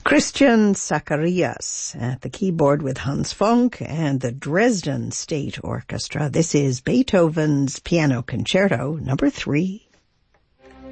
Christian Zacharias at the keyboard with Hans Funk and the Dresden State Orchestra. This is Beethoven's Piano Concerto No. 3.